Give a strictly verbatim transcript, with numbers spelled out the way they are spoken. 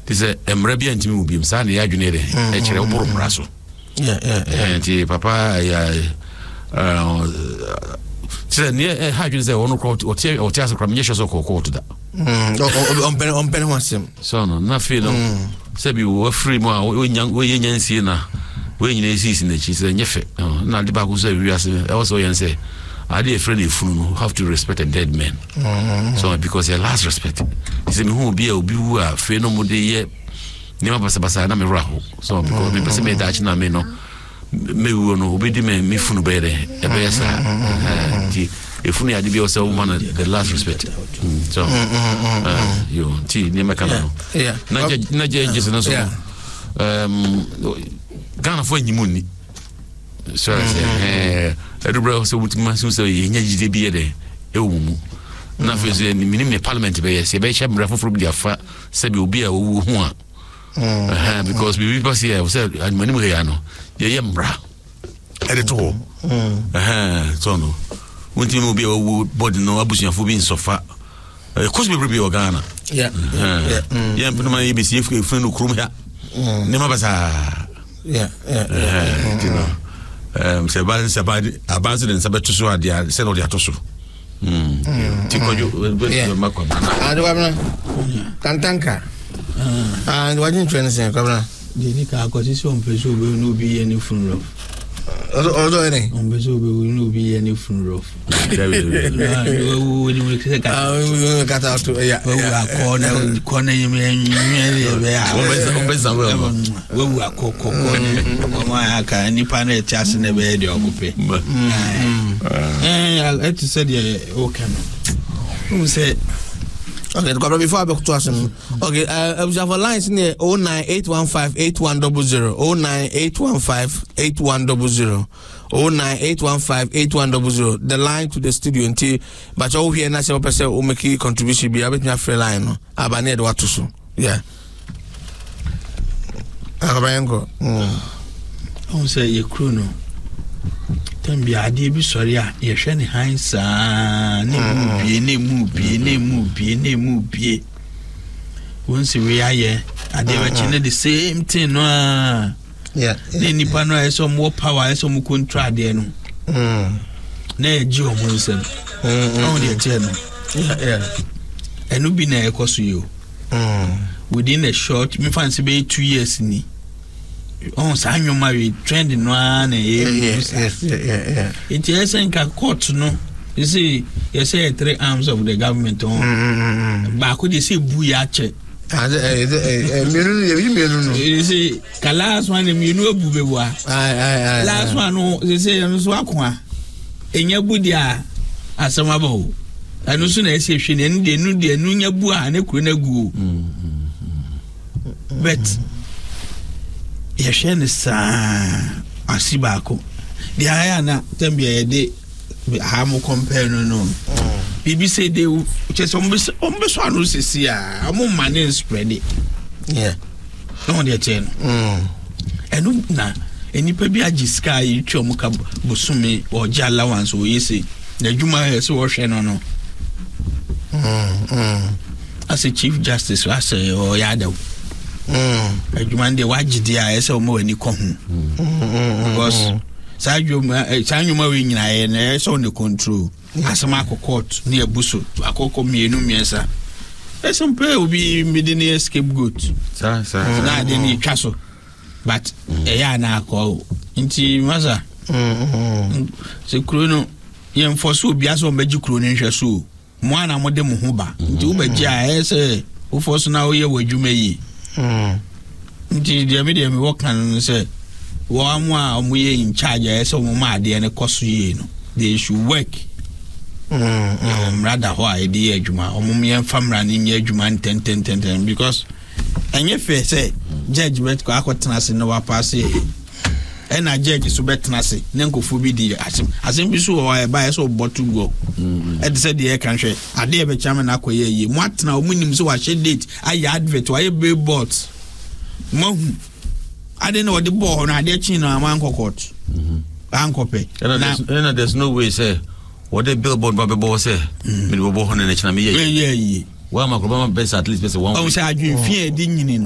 this a emrabia ntimi will be msa na ya adwene de e kire oboro braso yeah yeah and papa ya uh say near ha adwene say ono ko o tie o tie asakra menye so ko ko to da mm on pen on pen wasem so no na feel no say bi wo free mo wo nyan wo yenyansie na wo nyina esisi na chi say nyefe na de ba ko say wiase e wo so yen say I did a friend if you have to respect a dead man. Mm-hmm. So because your last respect. He said me who be a be who are fe no more ye never basa basa na me raho. So because me person me dachi na me no me wo no obedi me me funu be there. E be sa ti e funu ya di be o woman the last respect. Mm. So uh, yo ti ni me kana no. Yeah. Na je na je je na so. Um Ghana for nyimuni. So I say eh everybody so with my so say nya jide bi de e wo mu na fe so ni minim ne parliament be yes e be che mra foforo bi afa se bi obi a wo hu a eh because we people say we say animani mo ya no ye ye mra e de to eh so no wonti mo bi a wo body no abusuafo bi nsofa e cause be bi o Ghana yeah yeah yeah mpino ma ye be si e fu no krum ya ne ma basa yeah yeah you know um se ba se ba abanse den se beto so ade se no de atoso mm ti kojo be makwa ah de wabna kantanka ah de wajin training se kwabna de ni ka akosi so mpeso be no bi ye ni funeral odo ene on be so be no bi ye ni funeral wo ni mo se ka ah we got out to yeah wo akona kona yeme yeme be ah on be san we wo akoko kona ma aka ni pa na chase na be de okupe eh it said yeah okay no we say okay go before I back to us okay uh we have a line in oh nine eight one five eight one zero zero oh nine eight one five eight one zero zero oh nine eight one five eight one zero zero the line to the studio until but all here na say person o make contribution be abet na free line no abane de wato so yeah arabango mm on say ye crew no tambi ade bi sori a ye hwe ne han saa ne mu bie ne mu bie ne mu bie ne mu bie wonsi we aye ade ba chine the same thing no yeah ne nipa no e so more power e so mu control ade no mm na e ji omo nsem mm on the tie no yeah enu bi na e koso yo mm within a short me fancy be two years ni on sa nyoma we trend no na e yes yeah yeah it is in court no you see you say three arms of the government on ba ko dey say bu ya che ah eh eh menu ye menu no you see last one menu abu bewa ai ai last one no you say no so akwa enya bu dia asema ba o anu so na e se hwe ne de nu de nu nya bu a ne kuro na gu but ye hwe ne sa asibako dia ya na tambia ye de ha mo compare no no bibi say de che so mbe mbe so anu sisi a mo mane spread it yeah no de che no mm enu na enipa bi agiska yi twa mo ka bosumi o ja allowance o yesi na djuma he so wo hwe no no mm mm as a chief justice as a o yadaw mm adwuma de wagide a ese o mo wani ko hu because sa dwuma sa nyuma we nyina ye na ese on the control asema ko court na ebuso akoko mienu miensa ese mpe obi medine scapegoat sa sa na de ni twaso but e ya na ko nti masa mm se kuro no ye enforce obi aso meji kuro ni hwe so mo ana mo de mo ho ba nti wo baji a ese wo force na wo ye wadwuma yi mm nti de me de me work kan se wo amwa mo ye in charge ese mo ma de ne koso yi no they should work mm um rather ho a de adwuma o mo me famra ni nye adwuma ten ten ten ten because enye fe say judgment ko akotena se no wa pass e na judge so betena se ne nkofo bi di asem asem bi so wo e ba so botu go e de say de e kan hwe ade e be chama na akoye yi mo atena o munim so wa she date aye advert wa ye billboard mo hu ade no de ball na ade chin na man court mhm ankope na there's no way say what the billboard ba be bo say me bo ho na na china me ye ye ye wa makroba ma best at least person one o say adwin fi e di nyini